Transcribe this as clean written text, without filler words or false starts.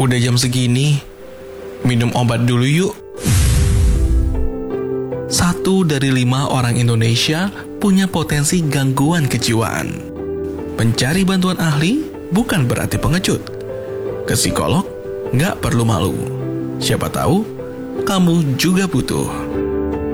Udah jam segini, minum obat dulu yuk. 1 dari 5 orang Indonesia punya potensi gangguan kejiwaan. Mencari bantuan ahli bukan berarti pengecut. Ke psikolog nggak perlu malu. Siapa tahu kamu juga butuh.